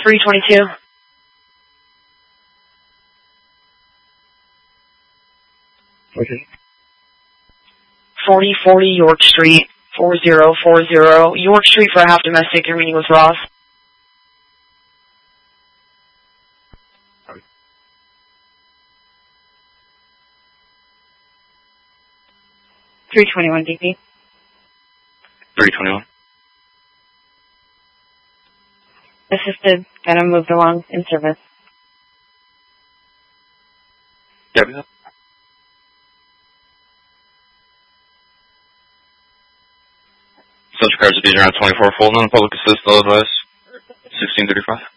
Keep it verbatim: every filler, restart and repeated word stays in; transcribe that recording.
three twenty-two. Okay. forty forty York Street, four zero four zero. York Street for a half domestic. Your meeting with Ross. three twenty-one D P. three twenty-one. Assisted. Got him moved along in service. Yep. Social cards will be around twenty-four full, non-public assist, all advice. sixteen thirty-five.